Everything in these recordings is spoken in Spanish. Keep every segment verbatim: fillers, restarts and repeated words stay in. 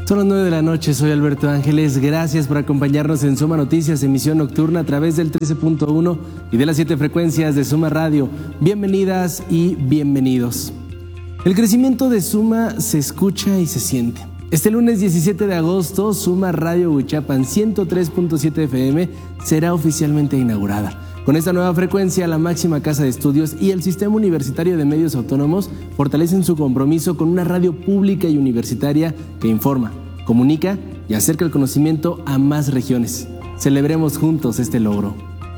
Son las nueve de la noche, soy Alberto Ángeles. Gracias por acompañarnos en Suma Noticias, emisión nocturna a través del trece punto uno y de las siete frecuencias de Suma Radio. Bienvenidas y bienvenidos. El crecimiento de Suma se escucha y se siente. Este lunes diecisiete de agosto, Suma Radio Huichapan ciento tres punto siete F M será oficialmente inaugurada. Con esta nueva frecuencia, la máxima casa de estudios y el Sistema Universitario de Medios Autónomos fortalecen su compromiso con una radio pública y universitaria que informa, comunica y acerca el conocimiento a más regiones. Celebremos juntos este logro.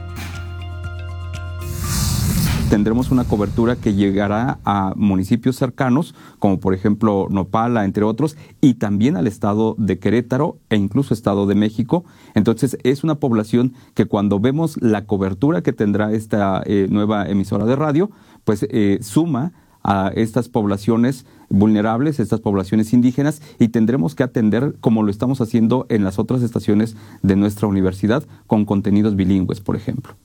Tendremos una cobertura que llegará a municipios cercanos, como por ejemplo Nopala, entre otros, y también al estado de Querétaro e incluso estado de México. Entonces es una población que cuando vemos la cobertura que tendrá esta eh, nueva emisora de radio, pues eh, suma a estas poblaciones vulnerables, estas poblaciones indígenas, y tendremos que atender como lo estamos haciendo en las otras estaciones de nuestra universidad con contenidos bilingües, por ejemplo.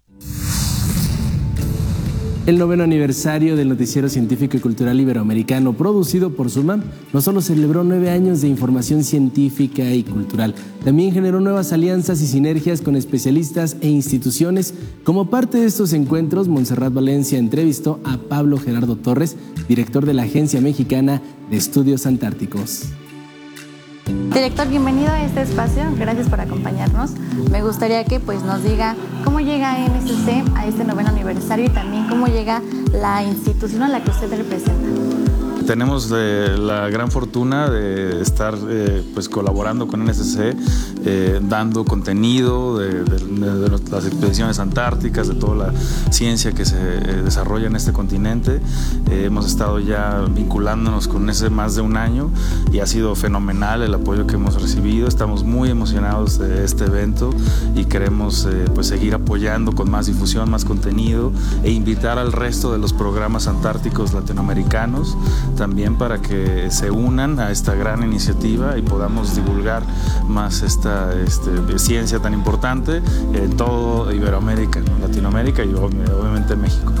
El noveno aniversario del Noticiero Científico y Cultural Iberoamericano, producido por Suma, no solo celebró nueve años de información científica y cultural, también generó nuevas alianzas y sinergias con especialistas e instituciones. Como parte de estos encuentros, Montserrat Valencia entrevistó a Pablo Gerardo Torres, director de la Agencia Mexicana de Estudios Antárticos. Director, bienvenido a este espacio, gracias por acompañarnos. Me gustaría que pues, nos diga cómo llega N S C a este noveno aniversario y también cómo llega la institución a la que usted representa. Tenemos eh, la gran fortuna de estar eh, pues, colaborando con N S C, eh, dando contenido de, de, de las expediciones antárticas, de toda la ciencia que se eh, desarrolla en este continente. Eh, hemos estado ya vinculándonos con N S C más de un año y ha sido fenomenal el apoyo que hemos recibido. Estamos muy emocionados de este evento y queremos eh, pues, seguir apoyando con más difusión, más contenido e invitar al resto de los programas antárticos latinoamericanos también para que se unan a esta gran iniciativa y podamos divulgar más esta este, ciencia tan importante en todo Iberoamérica, Latinoamérica y obviamente México.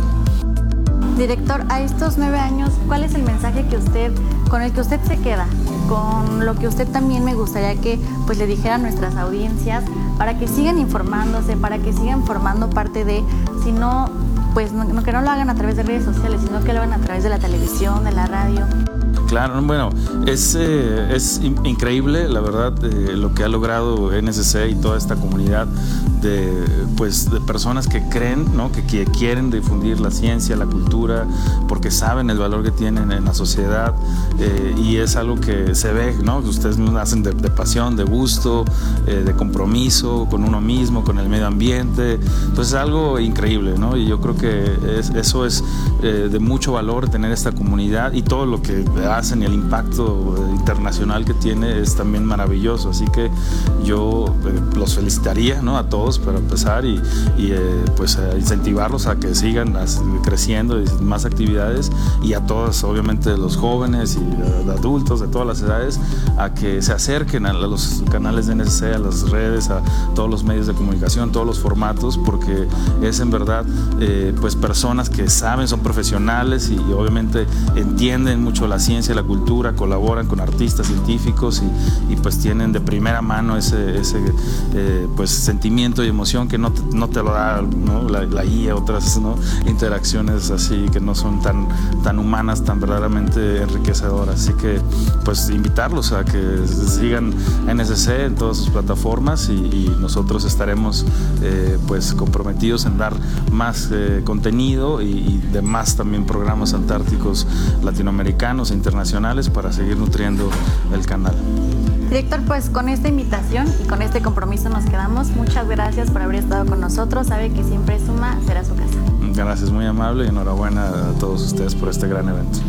Director, a estos nueve años, ¿cuál es el mensaje que usted, con el que usted se queda? Con lo que usted también me gustaría que pues, le dijera a nuestras audiencias para que sigan informándose, para que sigan formando parte de, si no, pues no, que no lo hagan a través de redes sociales, sino que lo hagan a través de la televisión, de la radio. Claro, bueno, es, eh, es increíble, la verdad, eh, lo que ha logrado N S C y toda esta comunidad de, pues, de personas que creen, ¿no? que, que quieren difundir la ciencia, la cultura, porque saben el valor que tienen en la sociedad eh, y es algo que se ve, ¿no? que ustedes hacen de, de pasión, de gusto, eh, de compromiso con uno mismo, con el medio ambiente. Entonces es algo increíble, ¿no? Y yo creo que es, eso es eh, de mucho valor tener esta comunidad y todo lo que hacen y el impacto internacional que tiene es también maravilloso, así que yo eh, los felicitaría, ¿no? a todos para empezar y, y eh, pues a incentivarlos a que sigan as, creciendo y más actividades y a todos, obviamente los jóvenes y uh, adultos de todas las edades, a que se acerquen a los canales de N S C, a las redes, a todos los medios de comunicación, todos los formatos, porque es en verdad eh, pues personas que saben, son profesionales y, y obviamente entienden mucho la ciencia, la cultura, colaboran con artistas, científicos y, y pues tienen de primera mano ese, ese eh, pues sentimiento y emoción que no te, no te lo da, ¿no? la, la I A, otras, ¿no? interacciones así que no son tan, tan humanas, tan verdaderamente enriquecedoras. Así que pues invitarlos a que sigan N S C en todas sus plataformas y, y nosotros estaremos eh, pues comprometidos en dar más eh, contenido y, y demás también programas antárticos latinoamericanos e internacionales para seguir nutriendo el canal. Director, pues con esta invitación y con este compromiso nos quedamos. Muchas gracias por haber estado con nosotros. Sabe que siempre Suma será su casa. Gracias, muy amable y enhorabuena a todos ustedes por este gran evento.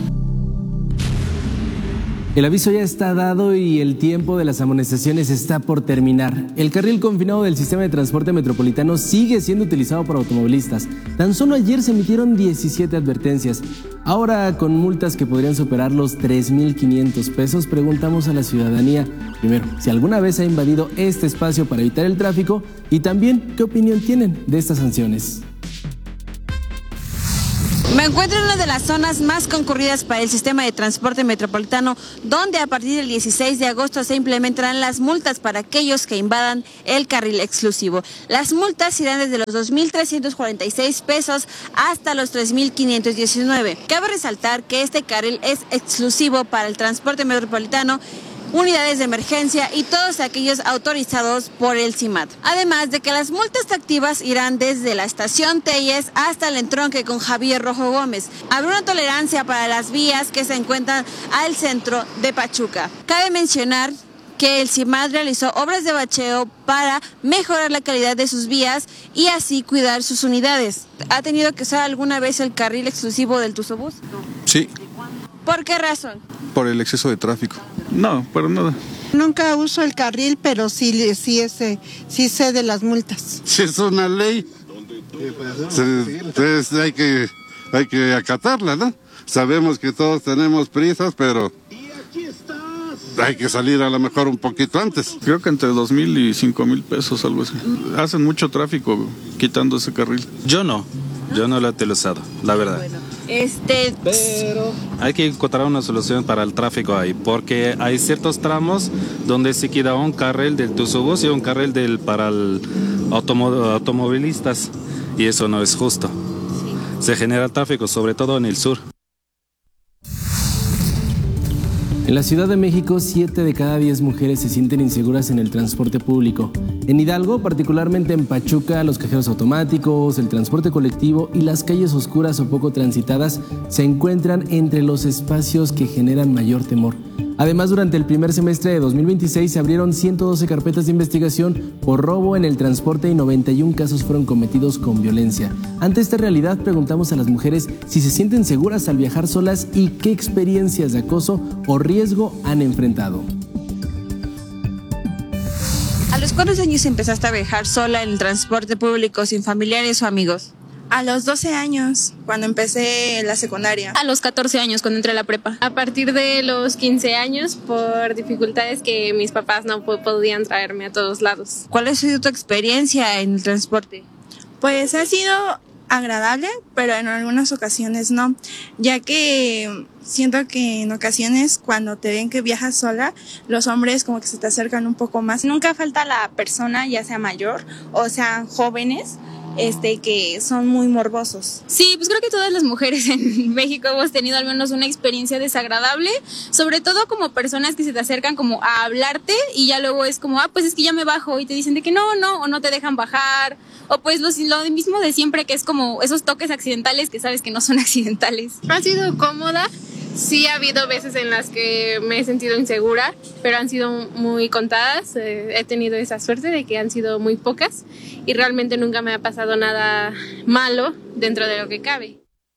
El aviso ya está dado y el tiempo de las amonestaciones está por terminar. El carril confinado del sistema de transporte metropolitano sigue siendo utilizado por automovilistas. Tan solo ayer se emitieron diecisiete advertencias. Ahora, con multas que podrían superar los tres mil quinientos pesos, preguntamos a la ciudadanía, primero, si alguna vez ha invadido este espacio para evitar el tráfico y también qué opinión tienen de estas sanciones. Me encuentro en una de las zonas más concurridas para el sistema de transporte metropolitano, donde a partir del dieciséis de agosto se implementarán las multas para aquellos que invadan el carril exclusivo. Las multas irán desde los dos mil trescientos cuarenta y seis pesos hasta los tres mil quinientos diecinueve. Cabe resaltar que este carril es exclusivo para el transporte metropolitano, unidades de emergencia y todos aquellos autorizados por el C I M A T. Además de que las multas activas irán desde la estación Telles hasta el entronque con Javier Rojo Gómez. Habrá una tolerancia para las vías que se encuentran al centro de Pachuca. Cabe mencionar que el C I M A T realizó obras de bacheo para mejorar la calidad de sus vías y así cuidar sus unidades. ¿Ha tenido que usar alguna vez el carril exclusivo del Tuzobús? Sí. ¿Por qué razón? Por el exceso de tráfico. No, para nada. Nunca uso el carril, pero sí, sí, ese, sí sé de las multas. Si es una ley, entonces hay que, hay que acatarla, ¿no? Sabemos que todos tenemos prisas, pero hay que salir a lo mejor un poquito antes. Creo que entre dos mil y cinco mil pesos, algo así. Hacen mucho tráfico quitando ese carril. Yo no, yo no lo he utilizado, la verdad. Bueno, este... Pero hay que encontrar una solución para el tráfico ahí, porque hay ciertos tramos donde se queda un carril del Tuzobús y un carril del, para el automo- automovilistas, y eso no es justo. Sí. Se genera tráfico, sobre todo en el sur. En la Ciudad de México, siete de cada diez mujeres se sienten inseguras en el transporte público. En Hidalgo, particularmente en Pachuca, los cajeros automáticos, el transporte colectivo y las calles oscuras o poco transitadas se encuentran entre los espacios que generan mayor temor. Además, durante el primer semestre de dos mil veintiséis se abrieron ciento doce carpetas de investigación por robo en el transporte y noventa y uno casos fueron cometidos con violencia. Ante esta realidad, preguntamos a las mujeres si se sienten seguras al viajar solas y qué experiencias de acoso o riesgo han enfrentado. ¿A los cuántos años empezaste a viajar sola en el transporte público sin familiares o amigos? A los doce años, cuando empecé la secundaria. A los catorce años, cuando entré a la prepa. A partir de los quince años, por dificultades que mis papás no po- podían traerme a todos lados. ¿Cuál ha sido tu experiencia en el transporte? Pues ha sido agradable, pero en algunas ocasiones no, ya que siento que en ocasiones cuando te ven que viajas sola, los hombres como que se te acercan un poco más. Nunca falta la persona, ya sea mayor o sean jóvenes, este que son muy morbosos. Sí, pues creo que todas las mujeres en México hemos tenido al menos una experiencia desagradable, sobre todo como personas que se te acercan como a hablarte y ya luego es como, ah, pues es que ya me bajo y te dicen de que no, no, o no te dejan bajar, o pues lo, lo mismo de siempre, que es como esos toques accidentales que sabes que no son accidentales. Ha sido cómoda. Sí ha habido veces en las que me he sentido insegura, pero han sido muy contadas. Eh, he tenido esa suerte de que han sido muy pocas y realmente nunca me ha pasado nada malo dentro de lo que cabe.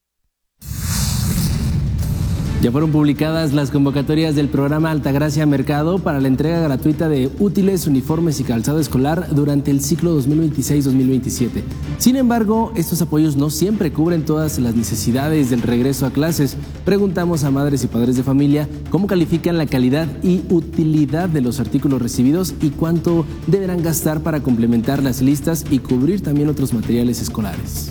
Ya fueron publicadas las convocatorias del programa Altagracia Mercado para la entrega gratuita de útiles, uniformes y calzado escolar durante el ciclo dos mil veintiséis dos mil veintisiete. Sin embargo, estos apoyos no siempre cubren todas las necesidades del regreso a clases. Preguntamos a madres y padres de familia cómo califican la calidad y utilidad de los artículos recibidos y cuánto deberán gastar para complementar las listas y cubrir también otros materiales escolares.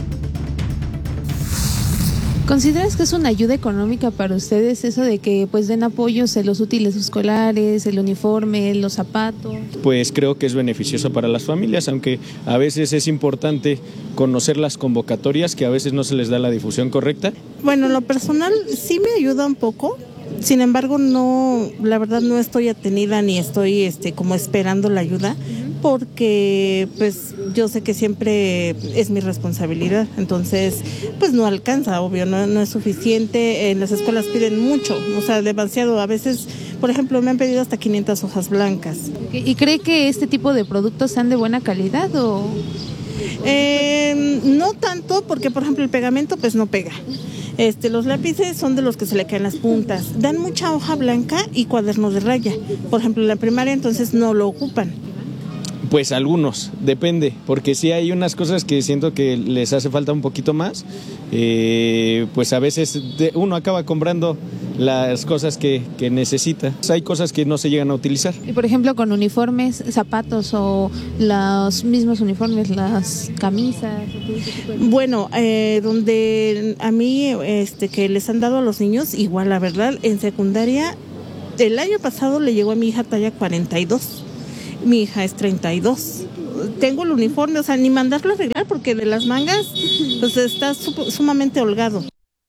¿Consideras que es una ayuda económica para ustedes eso de que pues den apoyos en los útiles escolares, el uniforme, los zapatos? Pues creo que es beneficioso para las familias, aunque a veces es importante conocer las convocatorias, que a veces no se les da la difusión correcta. Bueno, lo personal sí me ayuda un poco. Sin embargo, no, la verdad no estoy atenida ni estoy este como esperando la ayuda, porque pues yo sé que siempre es mi responsabilidad, entonces pues no alcanza, obvio, no, no es suficiente. En las escuelas piden mucho, o sea, demasiado. A veces, por ejemplo, me han pedido hasta quinientas hojas blancas. ¿Y cree que este tipo de productos sean de buena calidad o...? Eh, no tanto, porque por ejemplo el pegamento pues no pega. Este, los lápices son de los que se le caen las puntas. Dan mucha hoja blanca y cuadernos de raya. Por ejemplo, en la primaria entonces no lo ocupan. Pues algunos, depende, porque sí hay unas cosas que siento que les hace falta un poquito más, eh, pues a veces de, uno acaba comprando las cosas que, que necesita. Hay cosas que no se llegan a utilizar. Y por ejemplo con uniformes, zapatos o los mismos uniformes, las camisas. Bueno, eh, donde a mí este que les han dado a los niños, igual la verdad, en secundaria, el año pasado le llegó a mi hija talla cuarenta y dos. Mi hija es treinta y dos. Tengo el uniforme, o sea, ni mandarlo a arreglar porque de las mangas pues está sumamente holgado.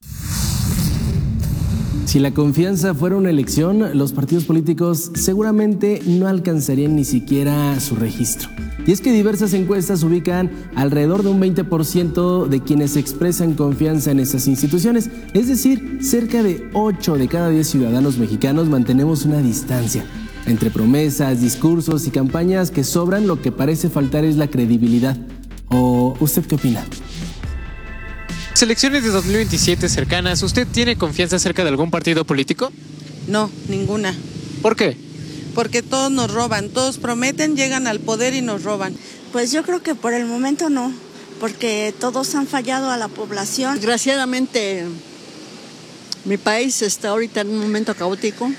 Si la confianza fuera una elección, los partidos políticos seguramente no alcanzarían ni siquiera su registro. Y es que diversas encuestas ubican alrededor de un veinte por ciento de quienes expresan confianza en esas instituciones. Es decir, cerca de ocho de cada diez ciudadanos mexicanos mantenemos una distancia entre promesas, discursos y campañas que sobran. Lo que parece faltar es la credibilidad. ¿O usted qué opina? Elecciones de dos mil veintisiete cercanas, ¿usted tiene confianza acerca de algún partido político? No, ninguna. ¿Por qué? Porque todos nos roban, todos prometen, llegan al poder y nos roban. Pues yo creo que por el momento no, porque todos han fallado a la población. Desgraciadamente, mi país está ahorita en un momento caótico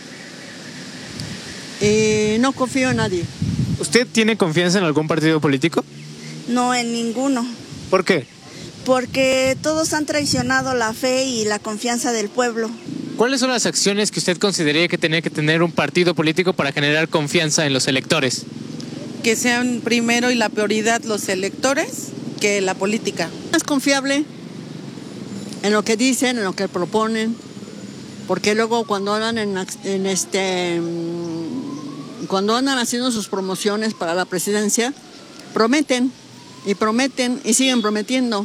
y no confío en nadie. ¿Usted tiene confianza en algún partido político? No, en ninguno. ¿Por qué? Porque todos han traicionado la fe y la confianza del pueblo. ¿Cuáles son las acciones que usted consideraría que tiene que tener un partido político para generar confianza en los electores? Que sean primero y la prioridad los electores que la política. Es confiable en lo que dicen, en lo que proponen, porque luego cuando andan en, en este, cuando andan haciendo sus promociones para la presidencia, prometen y prometen y siguen prometiendo.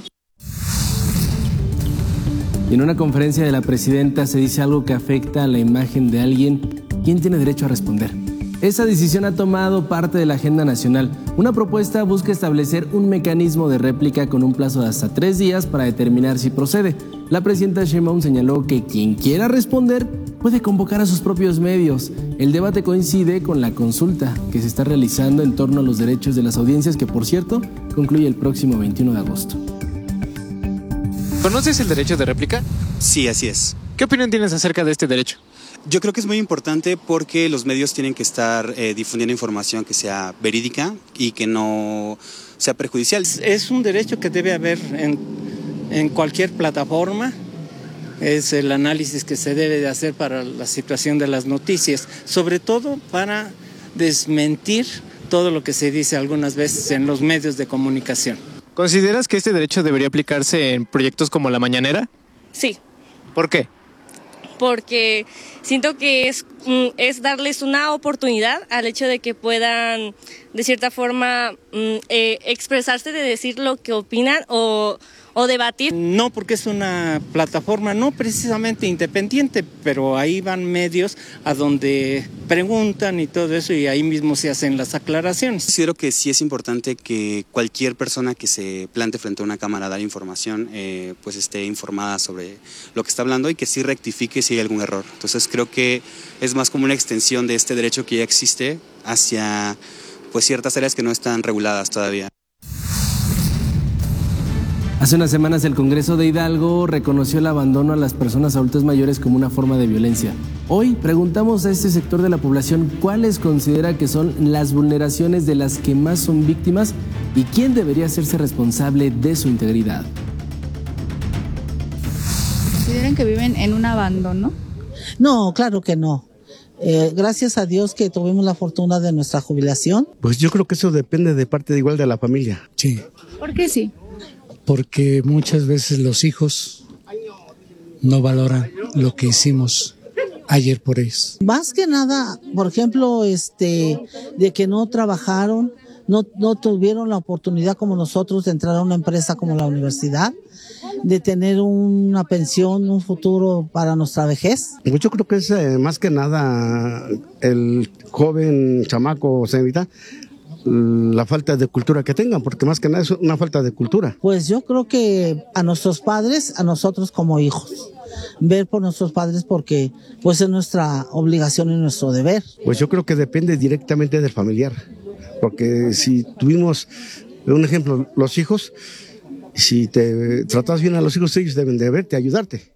Y en una conferencia de la presidenta se dice algo que afecta a la imagen de alguien. ¿Quién tiene derecho a responder? Esa decisión ha tomado parte de la agenda nacional. Una propuesta busca establecer un mecanismo de réplica con un plazo de hasta tres días para determinar si procede. La presidenta Sheinbaum señaló que quien quiera responder puede convocar a sus propios medios. El debate coincide con la consulta que se está realizando en torno a los derechos de las audiencias, que por cierto concluye el próximo veintiuno de agosto. ¿Conoces el derecho de réplica? Sí, así es. ¿Qué opinión tienes acerca de este derecho? Yo creo que es muy importante porque los medios tienen que estar eh, difundiendo información que sea verídica y que no sea perjudicial. Es un derecho que debe haber en, en cualquier plataforma. Es el análisis que se debe de hacer para la situación de las noticias, sobre todo para desmentir todo lo que se dice algunas veces en los medios de comunicación. ¿Consideras que este derecho debería aplicarse en proyectos como La Mañanera? Sí. ¿Por qué? Porque siento que es, es darles una oportunidad al hecho de que puedan, de cierta forma, eh, expresarse, de decir lo que opinan o, o debatir. No, porque es una plataforma no precisamente independiente, pero ahí van medios a donde preguntan y todo eso, y ahí mismo se hacen las aclaraciones. Considero que sí es importante que cualquier persona que se plante frente a una cámara a dar información, eh, pues esté informada sobre lo que está hablando y que sí rectifique si hay algún error. Entonces creo que es más como una extensión de este derecho que ya existe hacia pues ciertas áreas que no están reguladas todavía. Hace unas semanas el Congreso de Hidalgo reconoció el abandono a las personas adultas mayores como una forma de violencia. Hoy preguntamos a este sector de la población cuáles considera que son las vulneraciones de las que más son víctimas y quién debería hacerse responsable de su integridad. ¿Consideran que viven en un abandono? No, claro que no. Eh, gracias a Dios que tuvimos la fortuna de nuestra jubilación. Pues yo creo que eso depende de parte de igual de la familia. Sí. ¿Por qué sí? Porque muchas veces los hijos no valoran lo que hicimos ayer por ellos. Más que nada, por ejemplo, este, de que no trabajaron, no, no tuvieron la oportunidad como nosotros de entrar a una empresa como la universidad, de tener una pensión, un futuro para nuestra vejez. Pues yo creo que es eh, más que nada el joven chamaco o señorita, la falta de cultura que tengan, porque más que nada es una falta de cultura. Pues yo creo que a nuestros padres, a nosotros como hijos, ver por nuestros padres, porque pues es nuestra obligación y nuestro deber. Pues yo creo que depende directamente del familiar, porque si tuvimos un ejemplo, los hijos, si te tratas bien a los hijos, ellos deben de verte, ayudarte.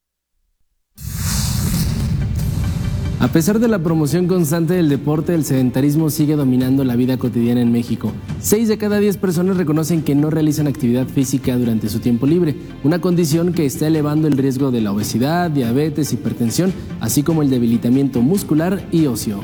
A pesar de la promoción constante del deporte, el sedentarismo sigue dominando la vida cotidiana en México. Seis de cada diez personas reconocen que no realizan actividad física durante su tiempo libre, una condición que está elevando el riesgo de la obesidad, diabetes, hipertensión, así como el debilitamiento muscular y óseo.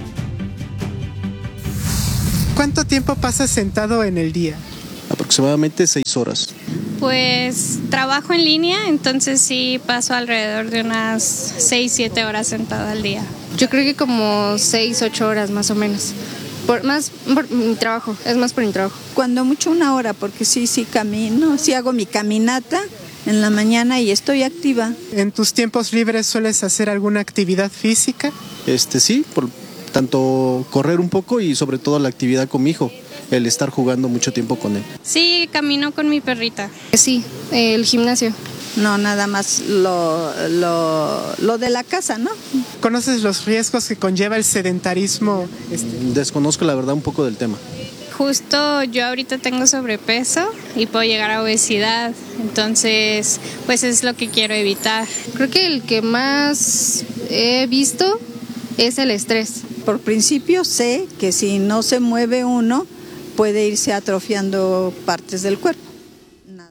¿Cuánto tiempo pasas sentado en el día? Aproximadamente seis horas. Pues trabajo en línea, entonces sí paso alrededor de unas seis, siete horas sentada al día. Yo creo que como seis, ocho horas más o menos. Por, más por mi trabajo, es más por mi trabajo. Cuando mucho una hora, porque sí, sí camino, sí hago mi caminata en la mañana y estoy activa. ¿En tus tiempos libres sueles hacer alguna actividad física? Este sí, por tanto correr un poco y sobre todo la actividad con mi hijo. El estar jugando mucho tiempo con él. Sí, camino con mi perrita. Sí, el gimnasio. No, nada más lo, lo, lo de la casa, ¿no? ¿Conoces los riesgos que conlleva el sedentarismo? Este? Desconozco la verdad un poco del tema. Justo yo ahorita tengo sobrepeso y puedo llegar a obesidad, entonces pues es lo que quiero evitar. Creo que el que más he visto es el estrés. Por principio sé que si no se mueve uno, puede irse atrofiando partes del cuerpo. Nada.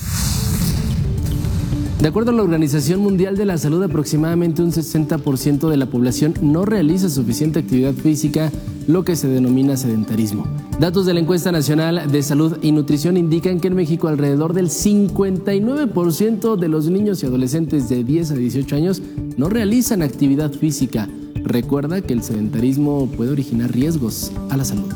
De acuerdo a la Organización Mundial de la Salud, aproximadamente un sesenta por ciento de la población no realiza suficiente actividad física, lo que se denomina sedentarismo. Datos de la Encuesta Nacional de Salud y Nutrición indican que en México alrededor del cincuenta y nueve por ciento de los niños y adolescentes de diez a dieciocho años no realizan actividad física. Recuerda que el sedentarismo puede originar riesgos a la salud.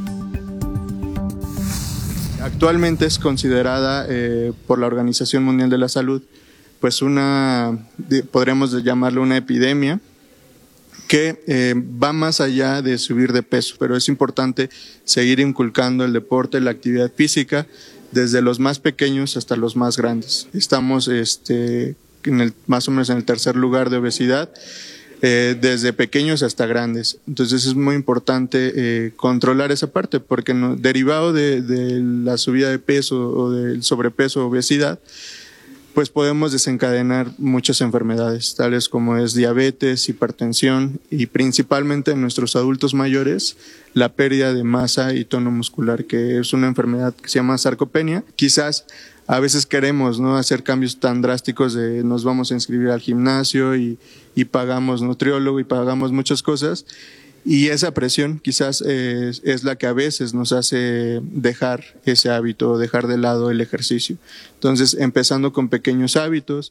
Actualmente es considerada eh, por la Organización Mundial de la Salud pues una, podríamos llamarlo una epidemia que eh, va más allá de subir de peso, pero es importante seguir inculcando el deporte, la actividad física, desde los más pequeños hasta los más grandes. Estamos este, en el, más o menos en el tercer lugar de obesidad, Eh, desde pequeños hasta grandes. Entonces es muy importante eh, controlar esa parte, porque no, derivado de, de la subida de peso o del sobrepeso o obesidad, pues podemos desencadenar muchas enfermedades, tales como es diabetes, hipertensión y principalmente en nuestros adultos mayores, la pérdida de masa y tono muscular, que es una enfermedad que se llama sarcopenia. Quizás a veces queremos no hacer cambios tan drásticos de nos vamos a inscribir al gimnasio y, y pagamos nutriólogo y pagamos muchas cosas, y esa presión quizás es, es la que a veces nos hace dejar ese hábito, dejar de lado el ejercicio. Entonces, empezando con pequeños hábitos.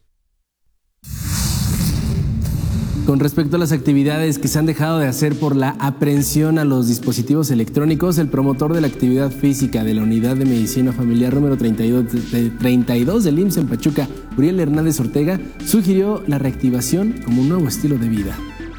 Con respecto a las actividades que se han dejado de hacer por la aprehensión a los dispositivos electrónicos, el promotor de la actividad física de la Unidad de Medicina Familiar número treinta y dos, de, treinta y dos del I M S S en Pachuca, Uriel Hernández Ortega, sugirió la reactivación como un nuevo estilo de vida.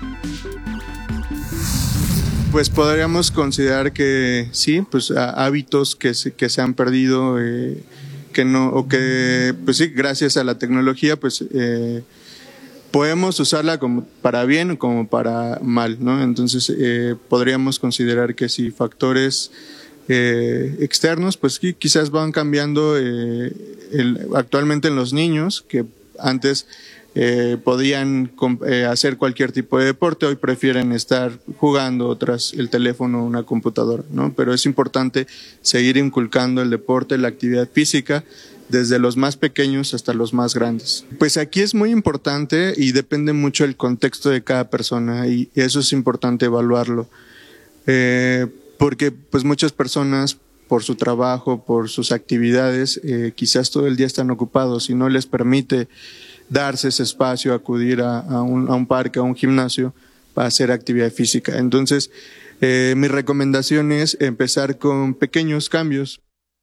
Pues podríamos considerar que sí, pues hábitos que se, que se han perdido, eh, que no, o que, pues sí, gracias a la tecnología, pues eh, podemos usarla como para bien o como para mal, ¿no? Entonces eh, podríamos considerar que si factores eh, externos, pues sí, quizás van cambiando eh, el, actualmente en los niños, que antes Eh, podían eh, hacer cualquier tipo de deporte, hoy prefieren estar jugando tras el teléfono o una computadora, ¿no? Pero es importante seguir inculcando el deporte, la actividad física, desde los más pequeños hasta los más grandes. Pues aquí es muy importante y depende mucho del contexto de cada persona, y eso es importante evaluarlo, eh, porque pues muchas personas por su trabajo, por sus actividades, eh, quizás todo el día están ocupados y no les permite darse ese espacio, acudir a, a, un, a un parque, a un gimnasio para hacer actividad física. Entonces, eh, mi recomendación es empezar con pequeños cambios.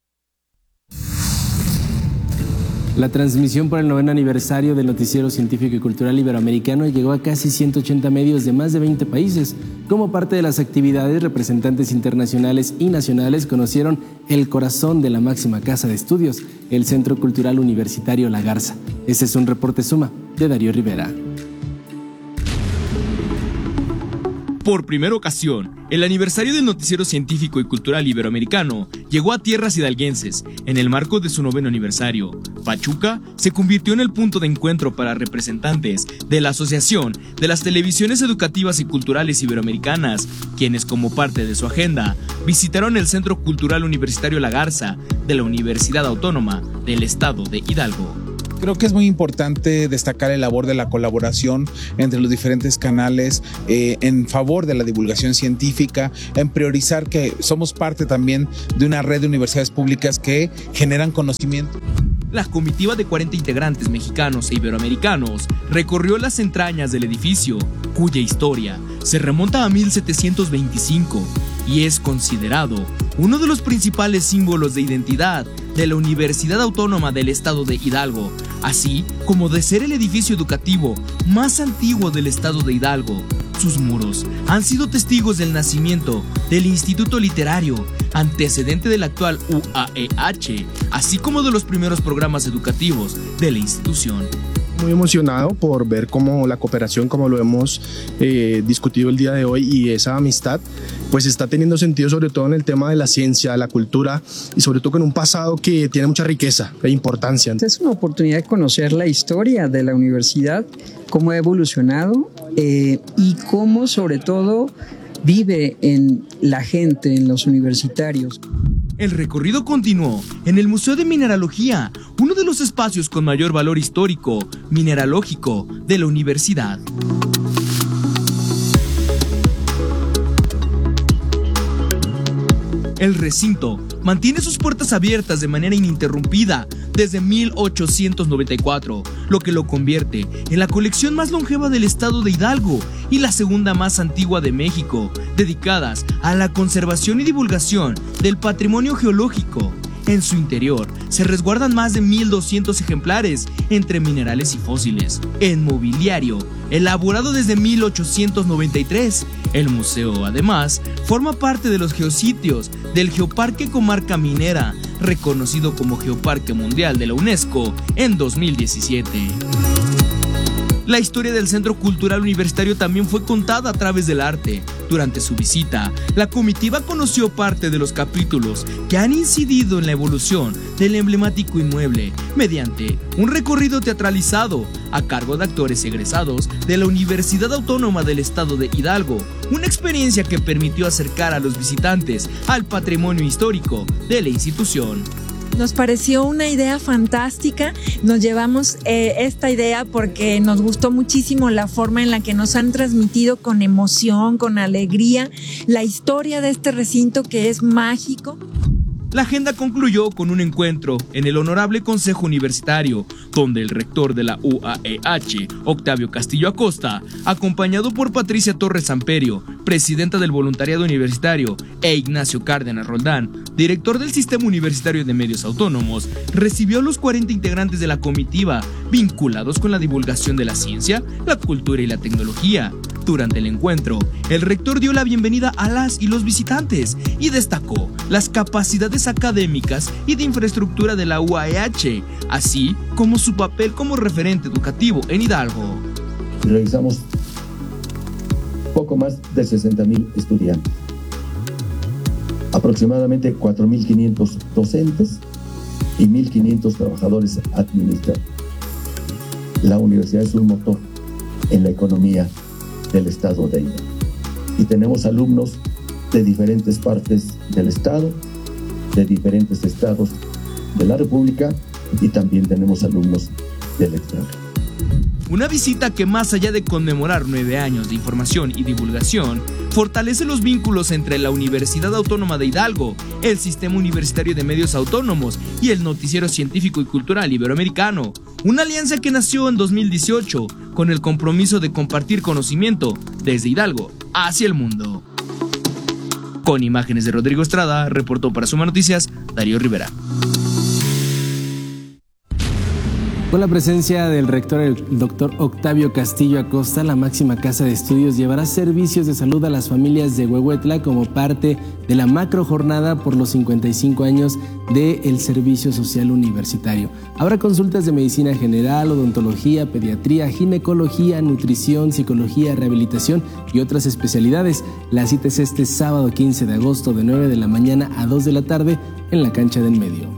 La transmisión por el noveno aniversario del Noticiero Científico y Cultural Iberoamericano llegó a casi ciento ochenta medios de más de veinte países. Como parte de las actividades, representantes internacionales y nacionales conocieron el corazón de la máxima casa de estudios, el Centro Cultural Universitario La Garza. Ese es un reporte Suma de Darío Rivera. Por primera ocasión, el aniversario del Noticiero Científico y Cultural Iberoamericano llegó a tierras hidalguenses en el marco de su noveno aniversario. Pachuca se convirtió en el punto de encuentro para representantes de la Asociación de las Televisiones Educativas y Culturales Iberoamericanas, quienes como parte de su agenda visitaron el Centro Cultural Universitario La Garza de la Universidad Autónoma del Estado de Hidalgo. Creo que es muy importante destacar el labor de la colaboración entre los diferentes canales eh, en favor de la divulgación científica, en priorizar que somos parte también de una red de universidades públicas que generan conocimiento. La comitiva de cuarenta integrantes mexicanos e iberoamericanos recorrió las entrañas del edificio, cuya historia se remonta a mil setecientos veinticinco y es considerado uno de los principales símbolos de identidad de la Universidad Autónoma del Estado de Hidalgo, así como de ser el edificio educativo más antiguo del Estado de Hidalgo. Sus muros han sido testigos del nacimiento del Instituto Literario, antecedente del actual U A E H, así como de los primeros programas educativos de la institución. Muy emocionado por ver cómo la cooperación, como lo hemos eh, discutido el día de hoy, y esa amistad pues está teniendo sentido, sobre todo en el tema de la ciencia, la cultura, y sobre todo con un pasado que tiene mucha riqueza e importancia. Es una oportunidad de conocer la historia de la universidad, cómo ha evolucionado eh, y cómo sobre todo vive en la gente, en los universitarios. El recorrido continuó en el Museo de Mineralogía, uno de los espacios con mayor valor histórico mineralógico de la universidad. El recinto mantiene sus puertas abiertas de manera ininterrumpida desde mil ochocientos noventa y cuatro, lo que lo convierte en la colección más longeva del estado de Hidalgo y la segunda más antigua de México, dedicadas a la conservación y divulgación del patrimonio geológico. En su interior se resguardan más de mil doscientos ejemplares entre minerales y fósiles. En mobiliario, elaborado desde mil ochocientos noventa y tres, el museo además forma parte de los geositios del Geoparque Comarca Minera, reconocido como Geoparque Mundial de la UNESCO en dos mil diecisiete. La historia del Centro Cultural Universitario también fue contada a través del arte. Durante su visita, la comitiva conoció parte de los capítulos que han incidido en la evolución del emblemático inmueble mediante un recorrido teatralizado a cargo de actores egresados de la Universidad Autónoma del Estado de Hidalgo, una experiencia que permitió acercar a los visitantes al patrimonio histórico de la institución. Nos pareció una idea fantástica, nos llevamos eh, esta idea porque nos gustó muchísimo la forma en la que nos han transmitido con emoción, con alegría, la historia de este recinto que es mágico. La agenda concluyó con un encuentro en el Honorable Consejo Universitario, donde el rector de la U A E H, Octavio Castillo Acosta, acompañado por Patricia Torres Samperio, presidenta del Voluntariado Universitario, e Ignacio Cárdenas Roldán, director del Sistema Universitario de Medios Autónomos, recibió a los cuarenta integrantes de la comitiva vinculados con la divulgación de la ciencia, la cultura y la tecnología. Durante el encuentro, el rector dio la bienvenida a las y los visitantes y destacó las capacidades académicas y de infraestructura de la U A E H, así como su papel como referente educativo en Hidalgo. Realizamos poco más de sesenta mil estudiantes, aproximadamente cuatro mil quinientos docentes y mil quinientos trabajadores administrativos. La universidad es un motor en la economía del estado de Hidalgo y tenemos alumnos de diferentes partes del estado, de diferentes estados de la República, y también tenemos alumnos del extranjero. Una visita que, más allá de conmemorar nueve años de información y divulgación, fortalece los vínculos entre la Universidad Autónoma de Hidalgo, el Sistema Universitario de Medios Autónomos y el Noticiero Científico y Cultural Iberoamericano, una alianza que nació en dos mil dieciocho con el compromiso de compartir conocimiento desde Hidalgo hacia el mundo. Con imágenes de Rodrigo Estrada, reportó para Suma Noticias, Darío Rivera. Con la presencia del rector, el doctor Octavio Castillo Acosta, la máxima casa de estudios llevará servicios de salud a las familias de Huehuetla como parte de la macro jornada por los cincuenta y cinco años del Servicio Social Universitario. Habrá consultas de medicina general, odontología, pediatría, ginecología, nutrición, psicología, rehabilitación y otras especialidades. La cita es este sábado quince de agosto de nueve de la mañana a dos de la tarde en la cancha del Medio.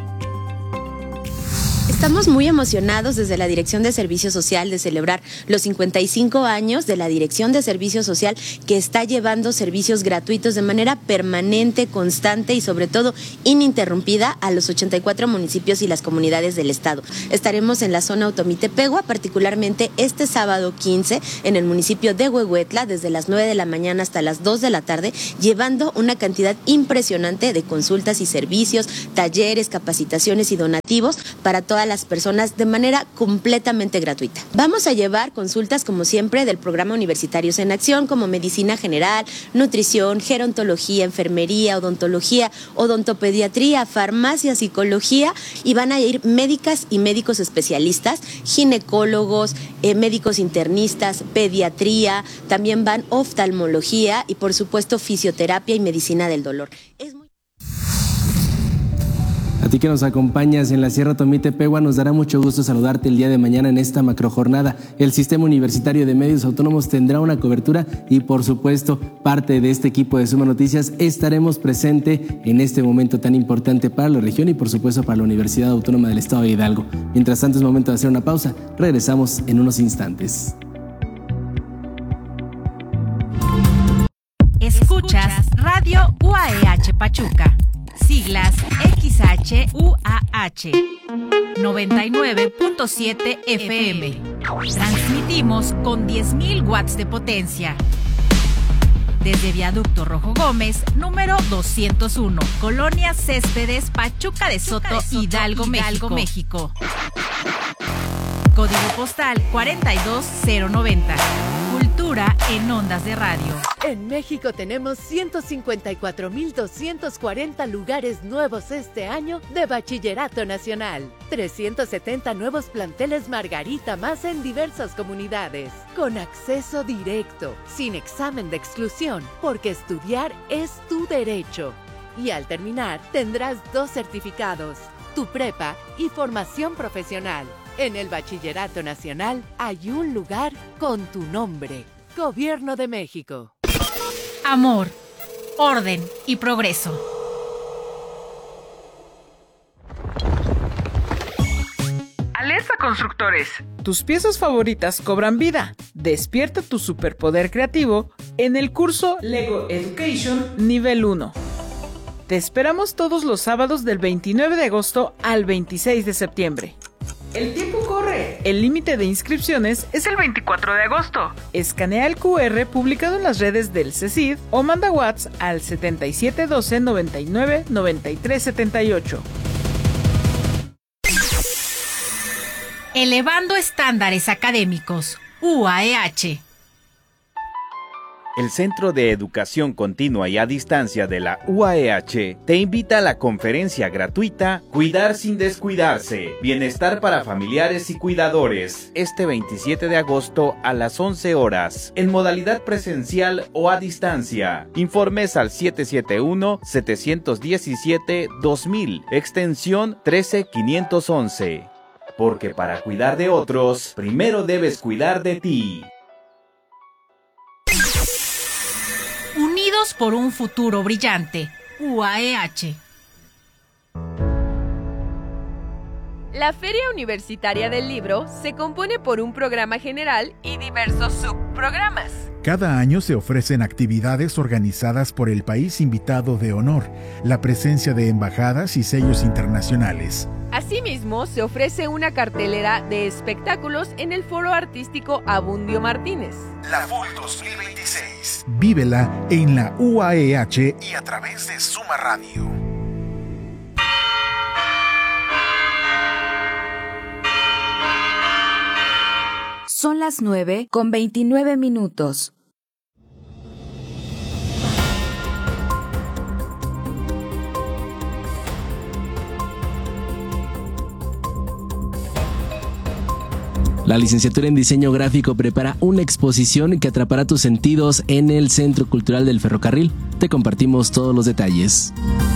Estamos muy emocionados desde la Dirección de Servicio Social de celebrar los cincuenta y cinco años de la Dirección de Servicio Social, que está llevando servicios gratuitos de manera permanente, constante y sobre todo ininterrumpida a los ochenta y cuatro municipios y las comunidades del estado. Estaremos en la zona Otomitepegua, particularmente este sábado quince en el municipio de Huehuetla, desde las nueve de la mañana hasta las dos de la tarde, llevando una cantidad impresionante de consultas y servicios, talleres, capacitaciones y donativos para todas las personas de manera completamente gratuita. Vamos a llevar consultas, como siempre, del programa Universitarios en Acción, como medicina general, nutrición, gerontología, enfermería, odontología, odontopediatría, farmacia, psicología, y van a ir médicas y médicos especialistas, ginecólogos, eh, médicos internistas, pediatría, también van oftalmología y, por supuesto, fisioterapia y medicina del dolor. Es muy A ti que nos acompañas en la Sierra Otomitepegua, nos dará mucho gusto saludarte el día de mañana en esta macrojornada. El Sistema Universitario de Medios Autónomos tendrá una cobertura y, por supuesto, parte de este equipo de Suma Noticias estaremos presente en este momento tan importante para la región y, por supuesto, para la Universidad Autónoma del Estado de Hidalgo. Mientras tanto, es momento de hacer una pausa. Regresamos en unos instantes. Escuchas Radio U A E H Pachuca. Siglas X H U A H noventa y nueve punto siete F M. Transmitimos con diez mil watts de potencia. Desde Viaducto Rojo Gómez, número doscientos uno, Colonia Céspedes, Pachuca de Soto, Pachuca de Soto Hidalgo, Hidalgo, México. México. Código postal cuarenta y dos cero noventa. Cultura en ondas de radio. En México tenemos ciento cincuenta y cuatro mil doscientos cuarenta lugares nuevos este año de Bachillerato Nacional. trescientos setenta nuevos planteles Margarita más en diversas comunidades. Con acceso directo, sin examen de exclusión, porque estudiar es tu derecho. Y al terminar tendrás dos certificados, tu prepa y formación profesional. En el Bachillerato Nacional hay un lugar con tu nombre. Gobierno de México. Amor, orden y progreso. Alerta constructores. Tus piezas favoritas cobran vida. Despierta tu superpoder creativo en el curso Lego Education Nivel uno. Te esperamos todos los sábados del veintinueve de agosto al veintiséis de septiembre. El tiempo corre. El límite de inscripciones es el veinticuatro de agosto. Escanea el Q R publicado en las redes del CECID o manda WhatsApp al setenta y siete doce noventa y nueve noventa y tres setenta y ocho. Elevando estándares académicos. U A E H. El Centro de Educación Continua y a Distancia de la U A E H te invita a la conferencia gratuita Cuidar sin descuidarse, Bienestar para familiares y cuidadores, este veintisiete de agosto a las once horas, en modalidad presencial o a distancia. Informes al siete siete uno, siete uno siete, dos mil, extensión trece quinientos once. Porque para cuidar de otros, primero debes cuidar de ti. Unidos por un futuro brillante. U A E H. La Feria Universitaria del Libro se compone por un programa general y diversos subprogramas. Cada año se ofrecen actividades organizadas por el país invitado de honor, la presencia de embajadas y sellos internacionales. Asimismo, se ofrece una cartelera de espectáculos en el Foro Artístico Abundio Martínez. La F U L dos mil veintiséis. Vívela en la U A E H y a través de Suma Radio. Son las nueve con veintinueve minutos. La licenciatura en Diseño Gráfico prepara una exposición que atrapará tus sentidos en el Centro Cultural del Ferrocarril. Te compartimos todos los detalles.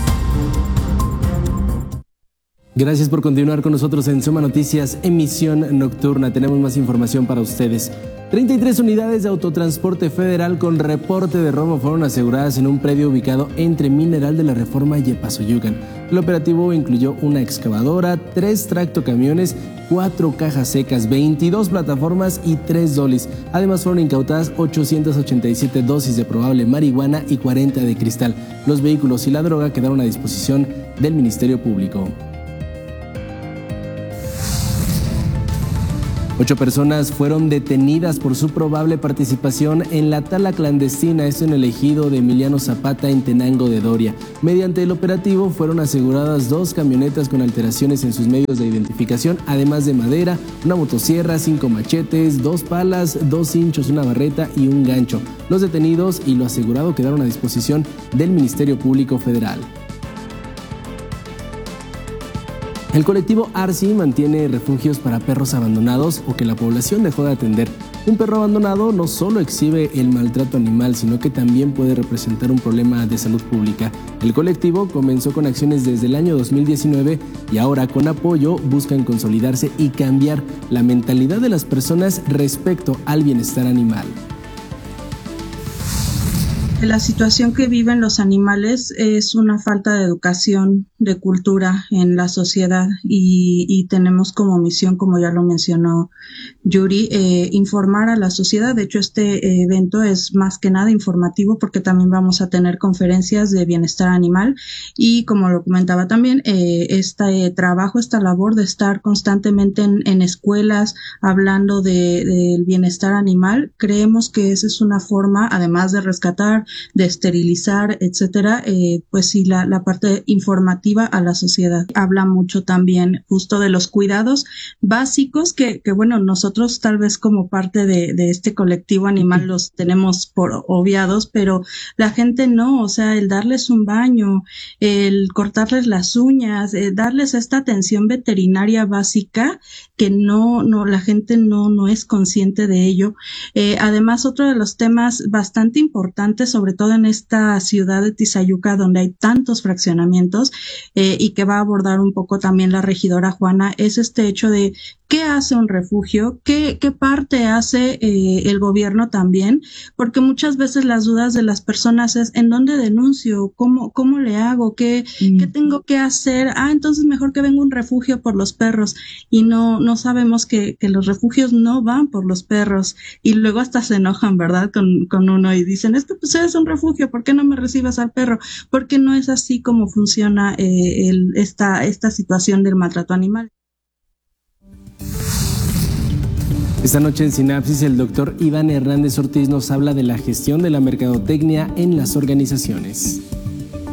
Gracias por continuar con nosotros en Suma Noticias, emisión nocturna. Tenemos más información para ustedes. treinta y tres unidades de autotransporte federal con reporte de robo fueron aseguradas en un predio ubicado entre Mineral de la Reforma y Epazoyucan. El operativo incluyó una excavadora, tres tractocamiones, cuatro cajas secas, veintidós plataformas y tres dolis. Además fueron incautadas ochocientas ochenta y siete dosis de probable marihuana y cuarenta de cristal. Los vehículos y la droga quedaron a disposición del Ministerio Público. Ocho personas fueron detenidas por su probable participación en la tala clandestina, esto en el ejido de Emiliano Zapata en Tenango de Doria. Mediante el operativo fueron aseguradas dos camionetas con alteraciones en sus medios de identificación, además de madera, una motosierra, cinco machetes, dos palas, dos cinchos, una barreta y un gancho. Los detenidos y lo asegurado quedaron a disposición del Ministerio Público Federal. El colectivo ARSI mantiene refugios para perros abandonados o que la población dejó de atender. Un perro abandonado no solo exhibe el maltrato animal, sino que también puede representar un problema de salud pública. El colectivo comenzó con acciones desde el año dos mil diecinueve y ahora con apoyo buscan consolidarse y cambiar la mentalidad de las personas respecto al bienestar animal. La situación que viven los animales es una falta de educación, de cultura en la sociedad y, y tenemos como misión, como ya lo mencionó Yuri, eh, informar a la sociedad. De hecho, este evento es más que nada informativo porque también vamos a tener conferencias de bienestar animal y, como lo comentaba también, eh, este trabajo, esta labor de estar constantemente en, en escuelas hablando de, del bienestar animal, creemos que esa es una forma, además de rescatar, de esterilizar, etcétera, eh, pues sí, la, la parte informativa a la sociedad. Habla mucho también justo de los cuidados básicos que, que bueno, nosotros tal vez como parte de, de este colectivo animal los tenemos por obviados, pero la gente no, o sea, el darles un baño, el cortarles las uñas, eh, darles esta atención veterinaria básica que no, no, la gente no, no es consciente de ello. Eh, además, otro de los temas bastante importantes, sobre todo en esta ciudad de Tizayuca, donde hay tantos fraccionamientos, eh, y que va a abordar un poco también la regidora Juana, es este hecho de ¿qué hace un refugio? ¿Qué, qué parte hace eh, el gobierno también? Porque muchas veces las dudas de las personas es ¿en dónde denuncio? ¿Cómo, cómo le hago? ¿Qué, mm. ¿qué tengo que hacer? Ah, entonces mejor que venga un refugio por los perros. Y no, no sabemos que, que los refugios no van por los perros. Y luego hasta se enojan, ¿verdad? Con, con uno y dicen, es que pues eres un refugio, ¿por qué no me recibes al perro? Porque no es así como funciona eh, el, esta, esta situación del maltrato animal. Esta noche en Sinapsis, el doctor Iván Hernández Ortiz nos habla de la gestión de la mercadotecnia en las organizaciones.